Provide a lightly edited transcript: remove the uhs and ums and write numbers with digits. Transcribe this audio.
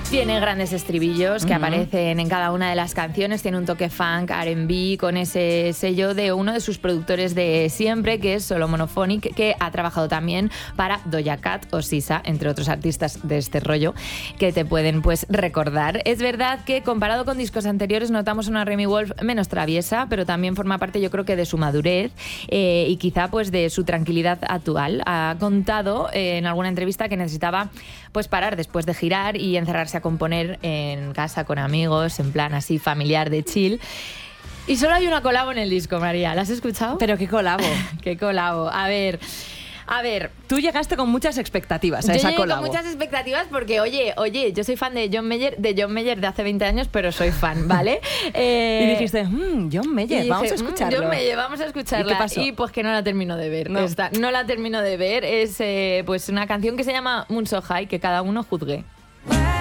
Tiene grandes estribillos que aparecen en cada una de las canciones. Tiene un toque funk, R&B, con ese sello de uno de sus productores de siempre, que es Solomonophonic, que ha trabajado también para Doja Cat o Sisa, entre otros artistas de este rollo que te pueden pues recordar. Es verdad que comparado con discos anteriores notamos una Remi Wolf menos traviesa, pero también forma parte, yo creo, que de su madurez y quizá pues de su tranquilidad actual. Ha contado en alguna entrevista que necesitaba pues parar después de girar y encerrarse a componer en casa con amigos, en plan así familiar de chill. Y solo hay una colabo en el disco, María. ¿La has escuchado? ¿Pero qué colabo? ¿Qué colabo? A ver, tú llegaste con muchas expectativas a esa colabo. Con muchas expectativas porque, oye, yo soy fan de John Mayer de hace 20 años, pero soy fan, ¿vale? Y dijiste, John Mayer, vamos a escucharlo. John Mayer, vamos a escucharla. ¿Y qué pasó? Y pues que no la termino de ver. No la termino de ver. Es pues una canción que se llama Moon So High, que cada uno juzgue.